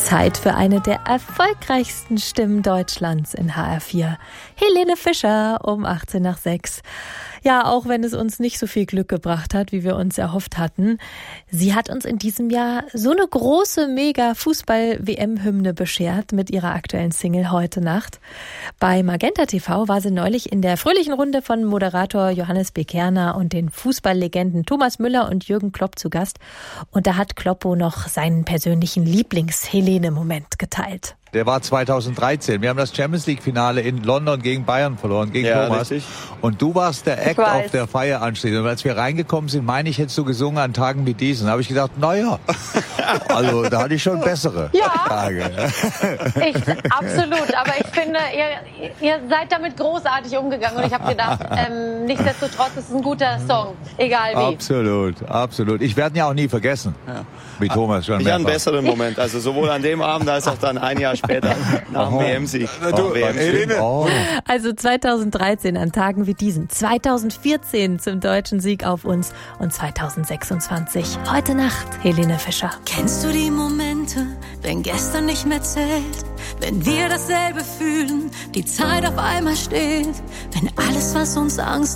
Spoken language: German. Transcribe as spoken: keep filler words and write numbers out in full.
Zeit für eine der erfolgreichsten Stimmen Deutschlands in H R vier. Helene Fischer um achtzehn nach sechs. Ja, auch wenn es uns nicht so viel Glück gebracht hat, wie wir uns erhofft hatten. Sie hat uns in diesem Jahr so eine große, mega Fußball-W M-Hymne beschert mit ihrer aktuellen Single Heute Nacht. Bei Magenta T V war sie neulich in der fröhlichen Runde von Moderator Johannes B. Kerner und den Fußballlegenden Thomas Müller und Jürgen Klopp zu Gast. Und da hat Kloppo noch seinen persönlichen Lieblings-Helene-Moment geteilt. Der war zweitausenddreizehn. Wir haben das Champions-League-Finale in London gegen Bayern verloren, gegen ja, Thomas. Richtig. Und du warst der Act auf der Feier anstehend. Und als wir reingekommen sind, meine ich, hättest du gesungen an Tagen wie diesen. Da habe ich gedacht, naja, also da hatte ich schon bessere ja, Tage. Ich, absolut. Aber ich finde, ihr, ihr seid damit großartig umgegangen. Und ich habe gedacht, ähm, nichtsdestotrotz ist es ein guter Song, egal wie. Absolut, absolut. Ich werde ihn ja auch nie vergessen. Ja. Wie Thomas schon. Ich hatte einen besseren Moment. Also sowohl an dem Abend als auch dann ein Jahr später nach dem W M-Sieg. Du, Helene. Oh. Also zweitausenddreizehn an Tagen wie diesen, zweitausendvierzehn zum deutschen Sieg auf uns und zweitausendsechsundzwanzig heute Nacht Helene Fischer. Kennst du die Momente, wenn gestern nicht mehr zählt, wenn wir dasselbe fühlen, die Zeit auf einmal steht, wenn alles, was uns Angst